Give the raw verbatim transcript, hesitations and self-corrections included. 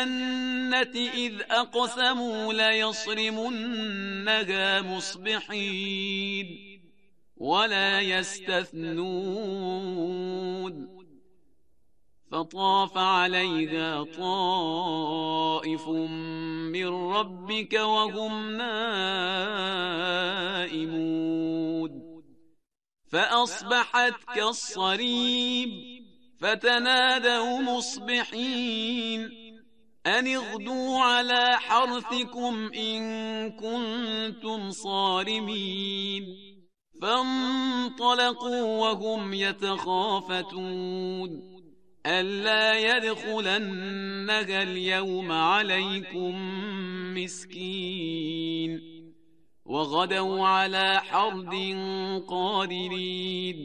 الجنة إذ أقسموا ليصرمنها مصبحين ولا يستثنون فطاف عليها طائف من ربك وهم نائمون فأصبحت كالصريم فتنادوا مصبحين أن اغدوا على حرثكم إن كنتم صارمين فانطلقوا وهم يتخافتون ألا يدخلنها اليوم عليكم مسكين وغدوا على حرد قادرين